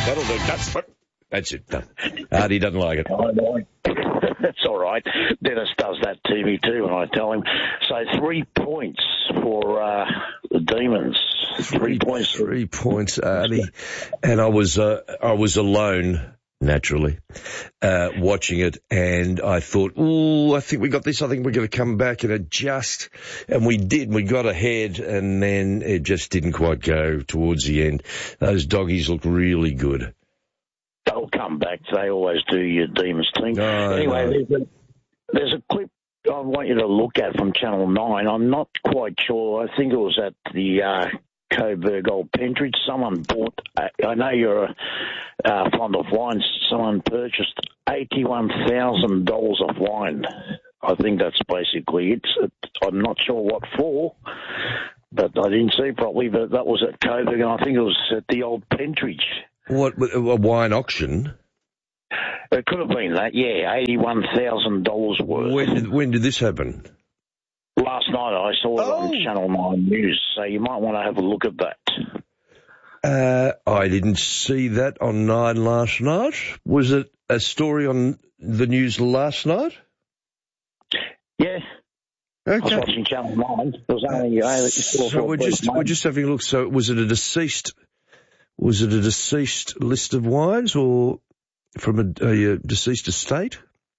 That'll do. That's it. Done. Artie doesn't like it. I know. That's all right. Dennis does that to me too, and I tell him. So 3 points for the Demons. 3 points. 3 points, Artie. And I was alone, naturally, watching it, and I thought, I think we got this. I think we're going to come back and adjust. And we did. We got ahead, and then it just didn't quite go towards the end. Those doggies look really good. They'll come back. They always do, your Demons team. Anyway, there's a clip I want you to look at from Channel 9. I'm not quite sure. I think it was at the Coburg Old Pentridge. Someone bought, I know you're fond of wines, someone purchased $81,000 of wine. I think that's basically it. I'm not sure what for, but I didn't see properly, but that was at Coburg, and I think it was at the Old Pentridge. What, a wine auction? It could have been that, yeah, $81,000 worth. When did this happen? Last night I saw it on Channel 9 News, so you might want to have a look at that. I didn't see that on 9 last night. Was it a story on the news last night? Yeah. Okay. I was watching Channel 9. It was only, so we're just having a look. So was it a deceased list of wines, or from a deceased estate?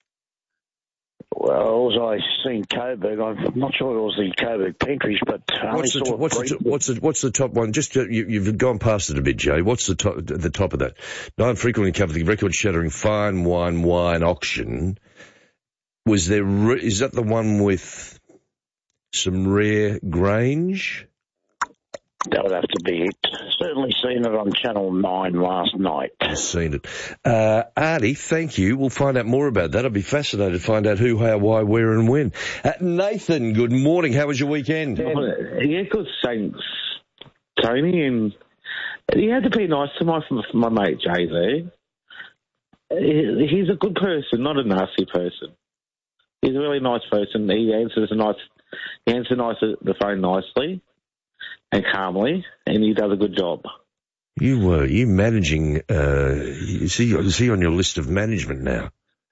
Well, as I seen Coburg, I'm not sure it was the Coburg Pentridge, but what's the top one? Just you've gone past it a bit, Jay. What's the top of that? Nine frequently covered the record-shattering fine wine auction. Is that the one with some rare Grange? That would have to be it. Certainly seen it on Channel 9 last night. I've seen it. Artie, thank you. We'll find out more about that. I'd be fascinated to find out who, how, why, where and when. Nathan, good morning. How was your weekend? Yeah, good, thanks, Tony. And you had to be nice to my mate Jay there. He's a good person, not a nasty person. He's a really nice person. He answers the phone nicely and calmly, and he does a good job. You managing, is he on your list of management now?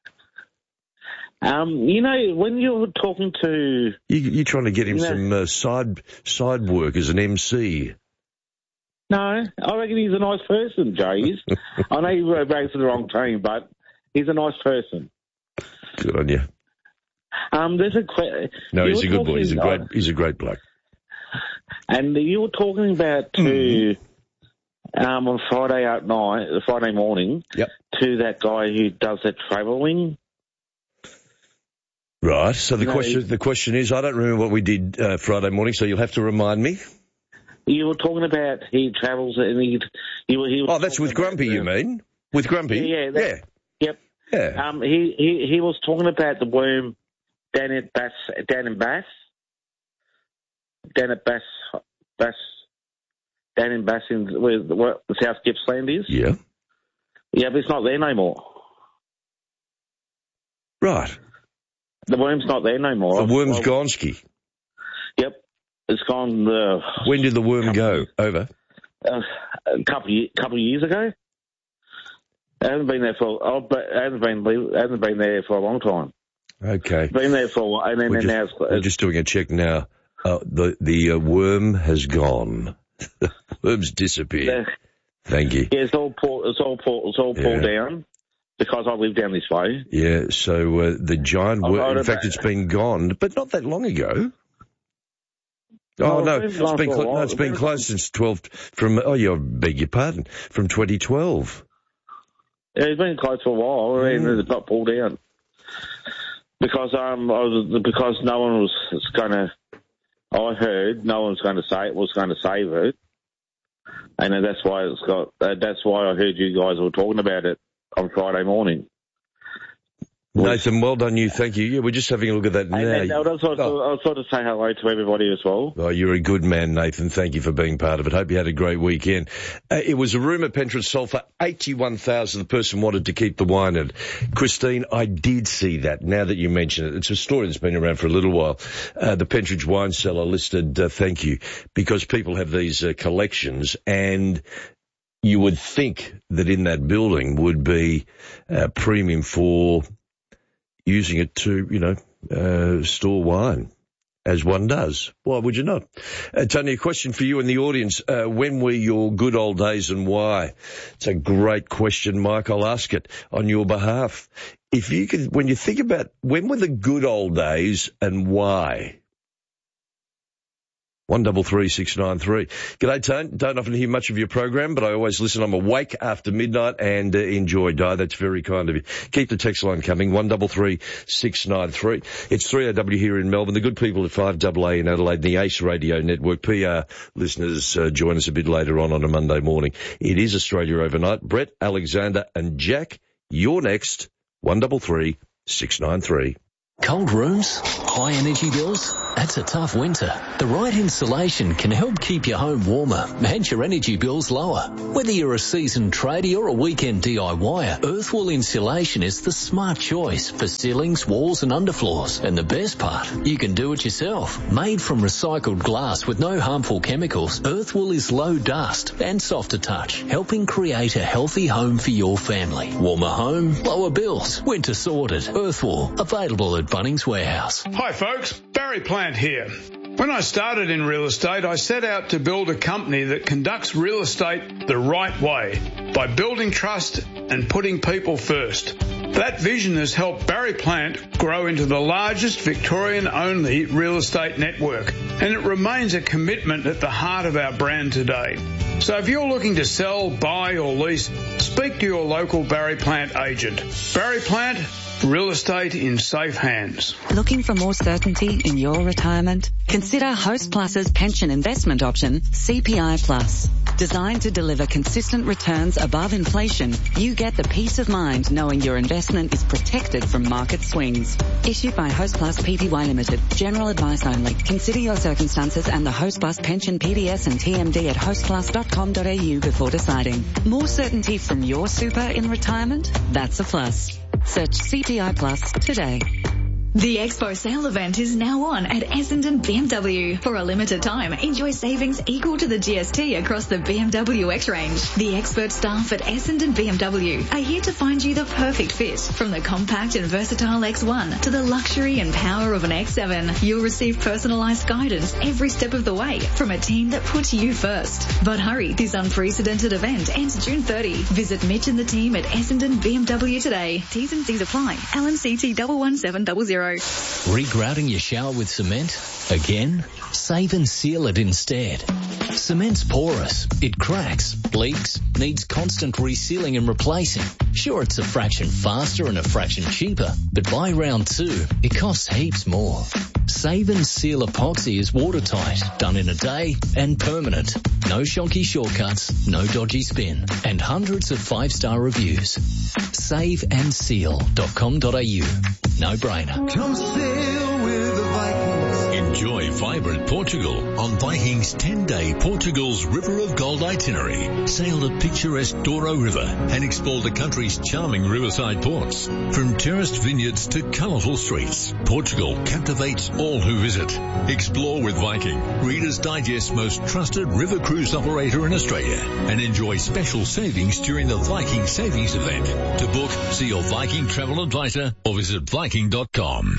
When you're talking to... You're trying to get him some side work as an MC. No, I reckon he's a nice person, Jay. I know he ranks for the wrong team, but he's a nice person. Good on you. There's a No, he's a good boy. He's a great bloke. And you were talking about on Friday morning, yep, to that guy who does that travelling. Right. So the question is, I don't remember what we did Friday morning, so you'll have to remind me. You were talking about he travels and he was that's with Grumpy, you mean? With Grumpy? Yeah. Yep. Yeah. He was talking about the worm down in Bass. Down in Bass, where the South Gippsland is. Yeah. Yeah, but it's not there no more. Right. The worm's not there no more. The worm's gone, ski. Yep. It's gone. When did the worm go? Over? A couple of years ago. It hasn't been there for a long time. Okay. It's been there for a while, and then we're just doing a check now. The worm has gone. The worm's disappeared. Thank you. Yeah, it's all pulled down because I live down this way. Yeah, so the giant worm, in fact, it's been gone, but not that long ago. It's been closed since 12 I beg your pardon, from 2012. Yeah, it's been closed for a while, and it got pulled down because no one was going to. I heard no one's going to save it, and that's why that's why I heard you guys were talking about it on Friday morning. Nathan, well done you, thank you. Yeah, we're just having a look at that now. I was sort of say hello to everybody as well. Oh, you're a good man, Nathan. Thank you for being part of it. Hope you had a great weekend. It was a rumour Penrith sold for $81,000. The person wanted to keep the wine. And Christine, I did see that now that you mention it. It's a story that's been around for a little while. The Pentridge wine seller listed, thank you, because people have these collections and you would think that in that building would be a premium for using it to, store wine, as one does. Why would you not? Tony, a question for you in the audience. When were your good old days and why? It's a great question, Mike. I'll ask it on your behalf. If you could, when you think about when were the good old days and why? 133693. G'day, Tone. Don't often hear much of your program, but I always listen. I'm awake after midnight and enjoy. That's very kind of you. Keep the text line coming, 133693. It's 3AW here in Melbourne. The good people at 5AA in Adelaide, the Ace Radio Network. PR listeners join us a bit later on a Monday morning. It is Australia Overnight. Brett, Alexander and Jack, you're next. 133693. Cold rooms? High energy bills? That's a tough winter. The right insulation can help keep your home warmer and your energy bills lower. Whether you're a seasoned tradie or a weekend DIYer, Earthwall Insulation is the smart choice for ceilings, walls and underfloors. And the best part, you can do it yourself. Made from recycled glass with no harmful chemicals, Earthwall is low dust and soft to touch, helping create a healthy home for your family. Warmer home, lower bills. Winter sorted. Earthwall, available at Bunnings Warehouse. Hi folks, Barry Plant here. When I started in real estate, I set out to build a company that conducts real estate the right way by building trust and putting people first. That vision has helped Barry Plant grow into the largest Victorian-only real estate network, and it remains a commitment at the heart of our brand today. So if you're looking to sell, buy or lease, speak to your local Barry Plant agent. Barry Plant, real estate in safe hands. Looking for more certainty in your retirement? Consider Host Plus's pension investment option, CPI Plus. Designed to deliver consistent returns above inflation, you get the peace of mind knowing your investment is protected from market swings. Issued by Host Plus Pty Limited. General advice only. Consider your circumstances and the Host Plus pension PDS and TMD at hostplus.com.au before deciding. More certainty from your super in retirement? That's a plus. Search CPI Plus today. The Expo sale event is now on at Essendon BMW. For a limited time, enjoy savings equal to the GST across the BMW X range. The expert staff at Essendon BMW are here to find you the perfect fit. From the compact and versatile X1 to the luxury and power of an X7, you'll receive personalised guidance every step of the way from a team that puts you first. But hurry, this unprecedented event ends June 30. Visit Mitch and the team at Essendon BMW today. T's and C's apply. LMCT 11700. Regrouting your shower with cement? Again? Save and seal it instead. Cement's porous. It cracks, leaks, needs constant resealing and replacing. Sure, it's a fraction faster and a fraction cheaper, but by round 2, it costs heaps more. Save and Seal epoxy is watertight, done in a day and permanent. No shonky shortcuts, no dodgy spin, and hundreds of 5-star reviews. saveandseal.com.au. No brainer. Come sail with the Vikings. Enjoy vibrant Portugal on Vikings 10-day Portugal's River of Gold itinerary. Sail the picturesque Douro River and explore the country's charming riverside ports. From terraced vineyards to colourful streets, Portugal captivates all who visit. Explore with Viking, Reader's Digest's most trusted river cruise operator in Australia, and enjoy special savings during the Viking Savings event. To book, see your Viking travel advisor or visit Viking.com.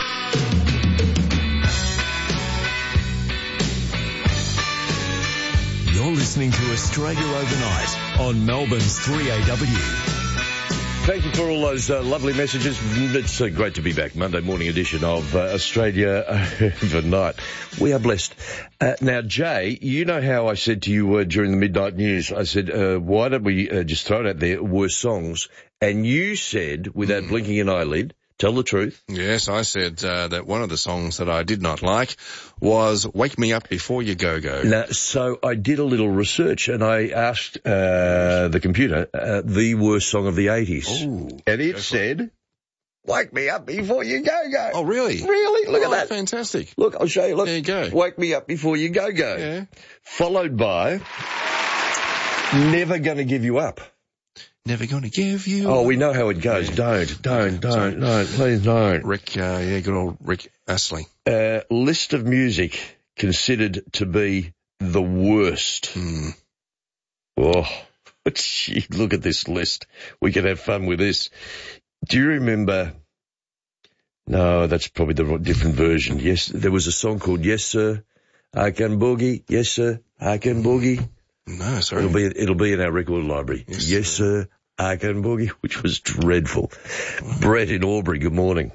You're listening to Australia Overnight on Melbourne's 3AW. Thank you for all those lovely messages. It's great to be back. Monday morning edition of Australia Overnight. We are blessed. Now, Jay, you know how I said to you during the midnight news, I said, why don't we just throw it out there, worst songs? And you said, without blinking an eyelid, tell the truth. Yes, I said that one of the songs that I did not like was Wake Me Up Before You Go Go. Now, so I did a little research and I asked the computer the worst song of the 80s. Ooh, and it said, Wake Me Up Before You Go Go. Oh, really? Really? Look at that. Fantastic. Look, I'll show you. Look. There you go. Wake Me Up Before You Go Go. Yeah. Followed by Never Gonna Give You Up. Never Gonna Give You Oh, we know how it goes. Yeah. Don't, please don't. Rick, good old Rick Astley. List of music considered to be the worst. Mm. Oh. Gee, look at this list. We could have fun with this. Do you remember? No, that's probably the different version. Yes, there was a song called Yes Sir, I Can Boogie. Yes Sir, I Can Boogie. No, sorry. It'll be in our record library. Yes Sir, I Can Boogie, which was dreadful. Brett in Albury, good morning.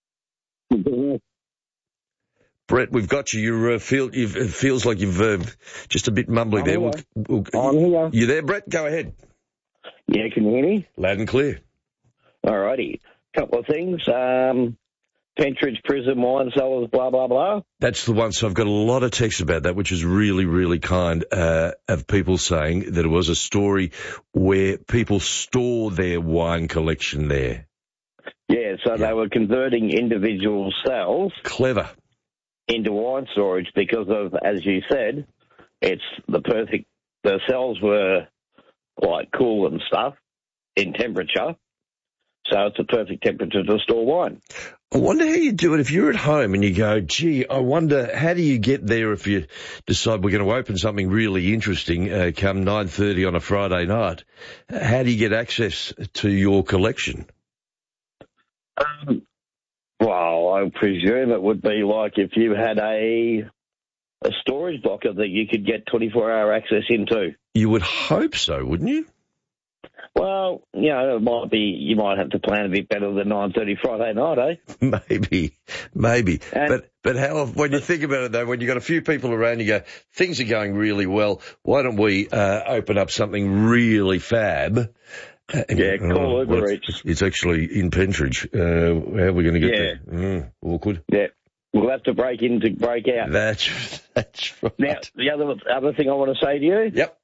Brett, we've got you. It feels like you've just a bit mumbly there. I'm here. You there, Brett? Go ahead. Yeah, can you hear me? Loud and clear. All righty. Couple of things. Pentridge Prison Wine Cellars, blah, blah, blah. That's the one. So I've got a lot of texts about that, which is really, really kind of people saying that it was a story where people store their wine collection there. Yeah, so they were converting individual cells. Clever. Into wine storage because of, as you said, the cells were quite cool and stuff in temperature. So it's a perfect temperature to store wine. I wonder how you do it if you're at home and you go, gee, I wonder, how do you get there if you decide we're going to open something really interesting come 9:30 on a Friday night? How do you get access to your collection? Well, I presume it would be like if you had a storage locker that you could get 24-hour access into. You would hope so, wouldn't you? Well, it might be. You might have to plan a bit better than 9:30 Friday night, eh? Maybe. But how? When you think about it, though, when you've got a few people around, you go, things are going really well. Why don't we open up something really fab? Call Uber Eats. It's actually in Pentridge. How are we going to get there? Awkward. Yeah. We'll have to break in to break out. That's right. Now, the other thing I want to say to you. Yep.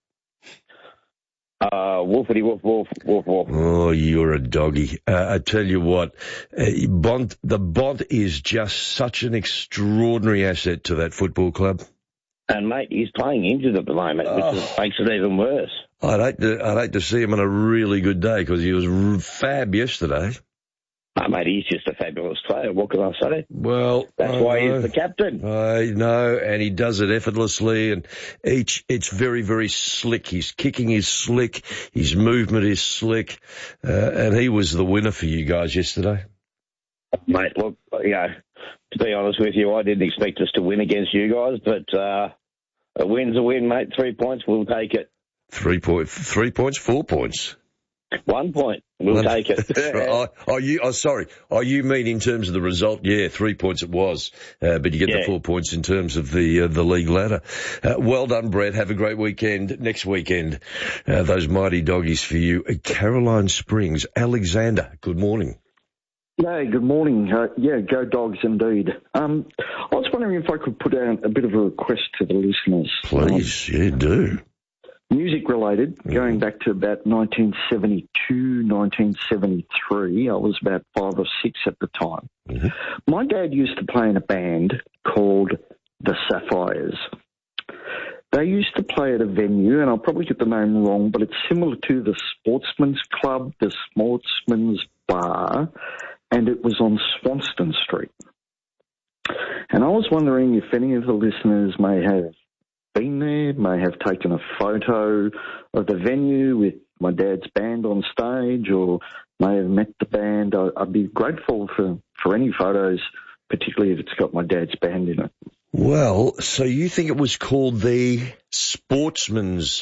Woofity woof woof woof woof. Oh, you're a doggy. I tell you what, the Bont is just such an extraordinary asset to that football club. And mate, he's playing injured at the moment, which makes it even worse. I'd hate to see him on a really good day because he was fab yesterday. Oh, mate, he's just a fabulous player. What can I say? Well, that's why he's the captain. I know, and he does it effortlessly, and it's very, very slick. His kicking is slick, his movement is slick, and he was the winner for you guys yesterday. Mate, look, to be honest with you, I didn't expect us to win against you guys, but a win's a win, mate. 3 points, we'll take it. 3 points, 4 points. 1 point. We'll take it. Sorry. Oh, you mean in terms of the result? Yeah, 3 points it was. But you get the 4 points in terms of the league ladder. Well done, Brett. Have a great weekend. Next weekend, those mighty doggies for you. Caroline Springs. Alexander, good morning. Yeah, good morning. Go Dogs indeed. I was wondering if I could put out a bit of a request to the listeners. Please, do. Music related, going back to about 1972, 1973. I was about 5 or 6 at the time. Mm-hmm. My dad used to play in a band called the Sapphires. They used to play at a venue, and I'll probably get the name wrong, but it's similar to the Sportsman's Club, the Sportsman's Bar, and it was on Swanston Street. And I was wondering if any of the listeners may have been there, may have taken a photo of the venue with my dad's band on stage, or may have met the band. I'd be grateful for any photos, particularly if it's got my dad's band in it. Well, so you think it was called the Sportsman's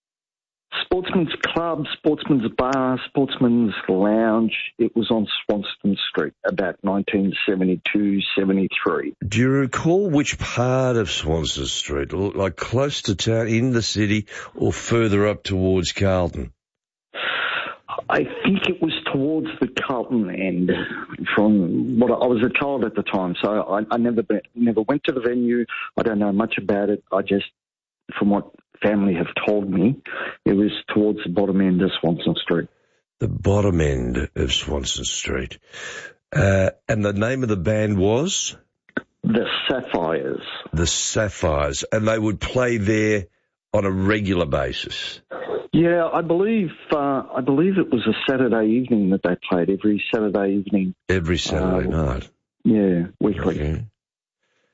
Club, Sportsman's Bar, Sportsman's Lounge. It was on Swanston Street about 1972, 73. Do you recall which part of Swanston Street? Like close to town, in the city, or further up towards Carlton? I think it was towards the Carlton end. From what I was a child at the time, so I never went to the venue. I don't know much about it. I just, from what family have told me, it was towards the bottom end of Swanston Street. The bottom end of Swanston Street. And the name of the band was? The Sapphires. The Sapphires. And they would play there on a regular basis? Yeah, I believe it was a Saturday evening that they played, every Saturday evening. Every Saturday night? Yeah, weekly. Okay.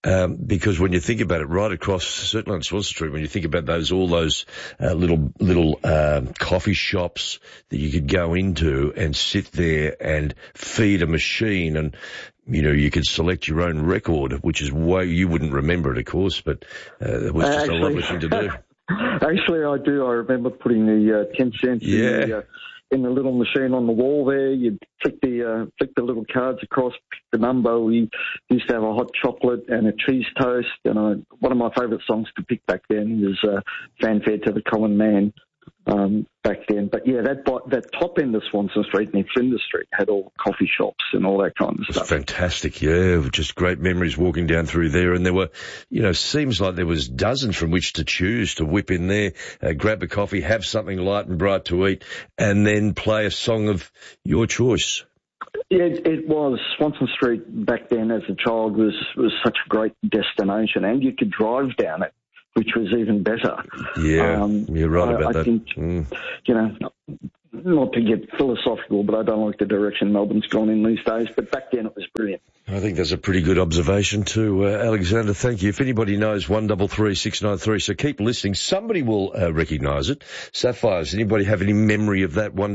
because when you think about it, right across, certainly on Swanston Street, when you think about all those little coffee shops that you could go into and sit there and feed a machine, and you could select your own record, which is why you wouldn't remember it, of course, but it was just a lovely thing to do. Actually, I do. I remember putting the 10 cents in the little machine on the wall there. You'd flick the little cards across, pick the number. We used to have a hot chocolate and a cheese toast. And one of my favourite songs to pick back then was Fanfare to the Common Man back then. But yeah, that top end of Swanston Street and Flinders Street had all coffee shops and all that kind of stuff. Fantastic, yeah. Just great memories walking down through there. And there were, seems like there was dozens from which to choose to whip in there, grab a coffee, have something light and bright to eat, and then play a song of your choice. Yeah, it was. Swanston Street back then as a child was such a great destination, and you could drive down it, which was even better. Yeah, you're right about that. I think, not to get philosophical, but I don't like the direction Melbourne's gone in these days, but back then it was brilliant. I think that's a pretty good observation too, Alexander. Thank you. If anybody knows 133693, so keep listening. Somebody will recognise it. Sapphires, anybody have any memory of that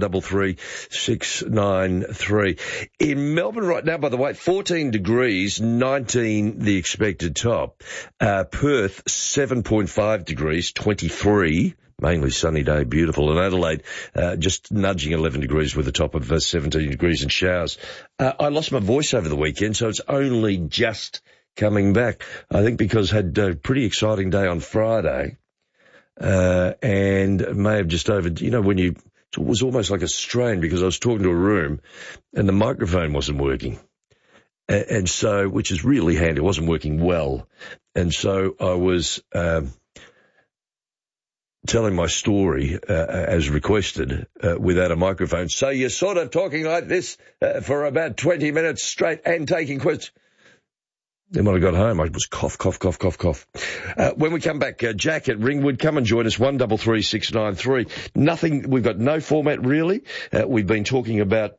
133693? In Melbourne right now, by the way, 14 degrees, 19 the expected top. Perth, 7.5 degrees, 23. Mainly sunny day, beautiful. And Adelaide, just nudging 11 degrees with a top of 17 degrees and showers. I lost my voice over the weekend, so it's only just coming back. I think because I had a pretty exciting day on Friday, and may have just when it was almost like a strain because I was talking to a room and the microphone wasn't working. And so, which is really handy, it wasn't working well. And so I was, telling my story as requested without a microphone. So you're sort of talking like this for about 20 minutes straight and taking questions. Then when I got home, I was cough. When we come back, Jack at Ringwood, come and join us, 133693. Nothing, we've got no format really. We've been talking about,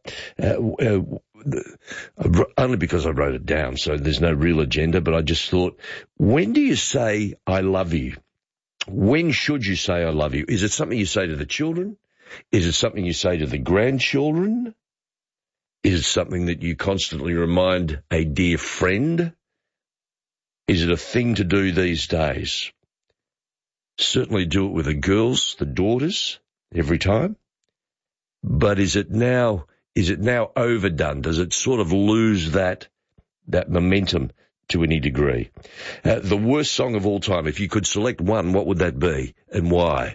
only because I wrote it down, so there's no real agenda, but I just thought, when do you say I love you? When should you say I love you? Is it something you say to the children? Is it something you say to the grandchildren? Is it something that you constantly remind a dear friend? Is it a thing to do these days? Certainly do it with the girls, the daughters, every time. But is it now overdone? Does it sort of lose that momentum to any degree? The worst song of all time, if you could select one, what would that be and why?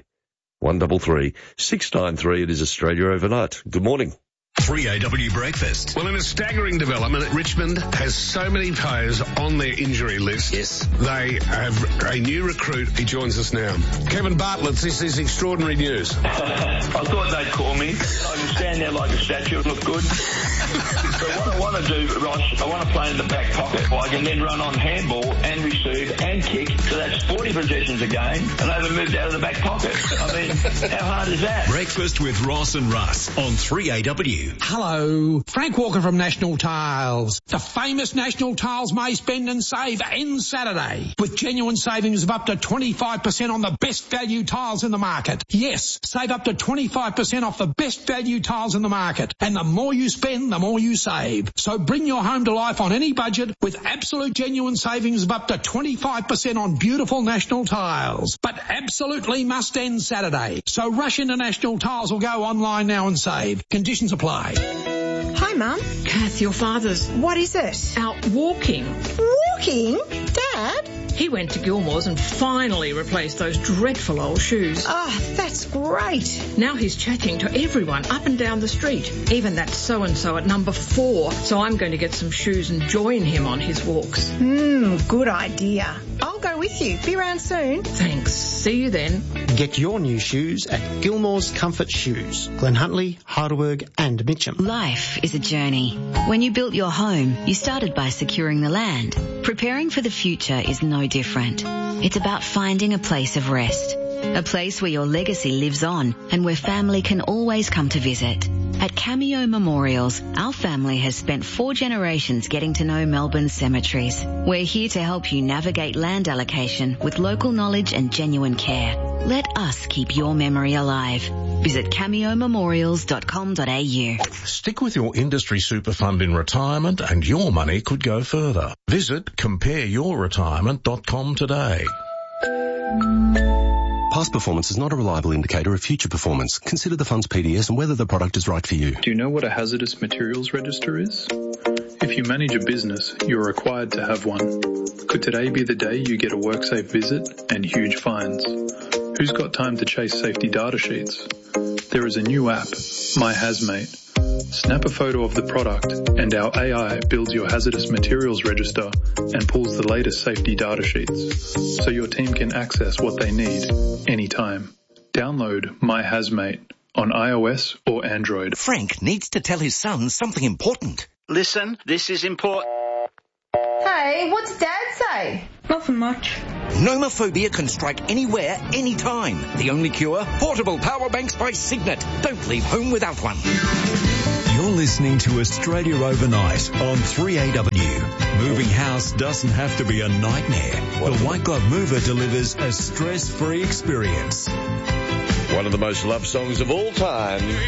133693, it is Australia Overnight. Good morning. 3AW Breakfast. Well, in a staggering development, Richmond has so many players on their injury list. Yes. They have a new recruit. He joins us now. Kevin Bartlett, this is extraordinary news. I thought they'd call me. I can stand there like a statue and look good. But what I want to do, Ross, I want to play in the back pocket. I can then run on handball and receive and kick. So that's 40 possessions a game, and I haven't moved out of the back pocket. I mean, how hard is that? Breakfast with Ross and Russ on 3AW. Hello, Frank Walker from National Tiles. The famous National Tiles May Spend and Save ends Saturday with genuine savings of up to 25% on the best value tiles in the market. Yes, save up to 25% off the best value tiles in the market. And the more you spend, the more you save. So bring your home to life on any budget with absolute genuine savings of up to 25% on beautiful National Tiles. But absolutely must end Saturday. So rush into National Tiles or go online now and save. Conditions apply. Hi, Mum. Kath, your father's... What is it? Out walking. Walking? Dad? He went to Gilmore's and finally replaced those dreadful old shoes. Oh, that's great. Now he's chatting to everyone up and down the street, even that so-and-so at number 4. So I'm going to get some shoes and join him on his walks. Good idea. I'll go with you. Be around soon. Thanks. See you then. Get your new shoes at Gilmore's Comfort Shoes, Glen Huntly, Heidelberg and Mitcham. Life is a journey. When you built your home, you started by securing the land. Preparing for the future is no different. It's about finding a place of rest, a place where your legacy lives on and where family can always come to visit. At Cameo Memorials, our family has spent 4 generations getting to know Melbourne's cemeteries. We're here to help you navigate land allocation with local knowledge and genuine care. Let us keep your memory alive. Visit cameomemorials.com.au. Stick with your industry super fund in retirement and your money could go further. Visit compareyourretirement.com today. Past performance is not a reliable indicator of future performance. Consider the fund's PDS and whether the product is right for you. Do you know what a hazardous materials register is? If you manage a business, you're required to have one. Could today be the day you get a WorkSafe visit and huge fines? Who's got time to chase safety data sheets? There is a new app, My Hazmate. Snap a photo of the product and our AI builds your hazardous materials register and pulls the latest safety data sheets so your team can access what they need anytime. Download My Hazmate on iOS or Android. Frank needs to tell his son something important. Listen, this is important. Hey, what's Dad say? Nothing much. Nomophobia can strike anywhere, anytime. The only cure? Portable power banks by Signet. Don't leave home without one. You're listening to Australia Overnight on 3AW. Moving house doesn't have to be a nightmare. The White Glove Mover delivers a stress-free experience. One of the most loved songs of all time.